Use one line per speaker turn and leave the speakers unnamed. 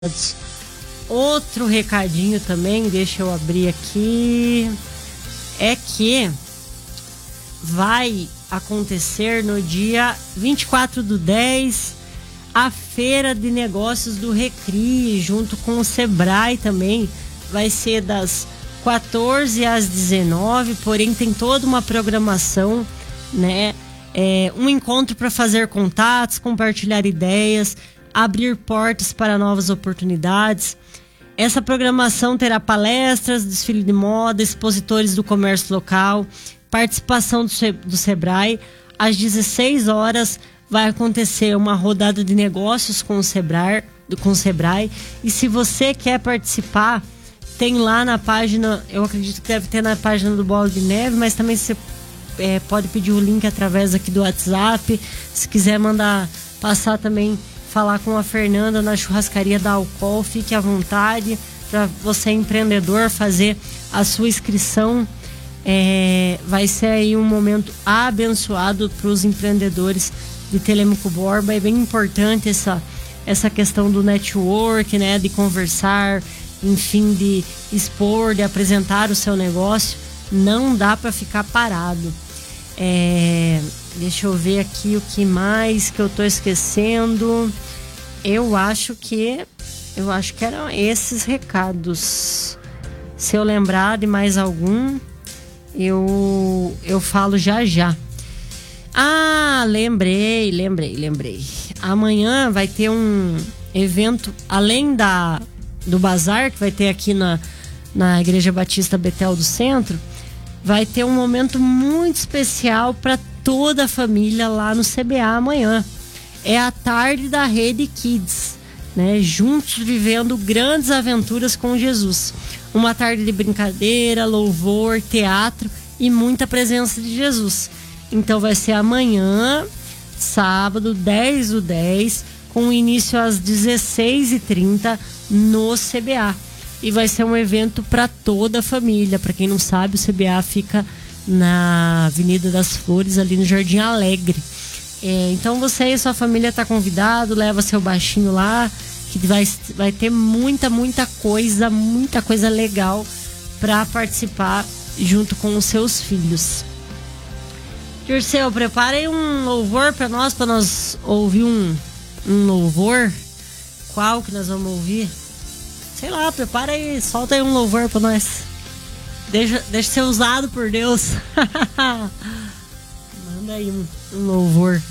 Outro recadinho também, deixa eu abrir aqui, é que vai acontecer no dia 24/10 a Feira de Negócios do Recri, junto com o Sebrae também. Vai ser das 14 às 19, porém tem toda uma programação, né? Um encontro para fazer contatos, compartilhar ideias, abrir portas para novas oportunidades. Essa programação terá palestras, desfile de moda, expositores do comércio local, participação do Sebrae. Às 16 horas vai acontecer uma rodada de negócios com o Sebrae. E se você quer participar, tem lá na página, eu acredito que deve ter na página do Bola de Neve, mas também você pode pedir o link através aqui do WhatsApp. Se quiser passar também, falar com a Fernanda na churrascaria da Alcol, fique à vontade para você, empreendedor, fazer a sua inscrição. Vai ser aí um momento abençoado para os empreendedores de Telêmaco Borba. É bem importante essa questão do network, né, de conversar, enfim, de expor, de apresentar o seu negócio. Não dá para ficar parado. Deixa eu ver aqui o que mais que eu tô esquecendo. Eu acho que eram esses recados. Se eu lembrar de mais algum, eu falo já. Lembrei. Amanhã vai ter um evento, além do bazar que vai ter aqui na Igreja Batista Betel do Centro. Vai ter um momento muito especial para toda a família lá no CBA amanhã. É a tarde da Rede Kids, né? Juntos vivendo grandes aventuras com Jesus. Uma tarde de brincadeira, louvor, teatro e muita presença de Jesus. Então vai ser amanhã, sábado, 10/10, com início às 16h30 no CBA. E vai ser um evento para toda a família. Para quem não sabe, o CBA fica na Avenida das Flores, ali no Jardim Alegre. Então você e sua família está convidado, leva seu baixinho lá, que vai ter muita coisa legal para participar junto com os seus filhos. Dirceu, prepara aí um louvor para nós ouvir um louvor. Qual que nós vamos ouvir? Sei lá, prepara aí, solta aí um louvor pra nós. Deixa ser usado por Deus. Manda aí um louvor.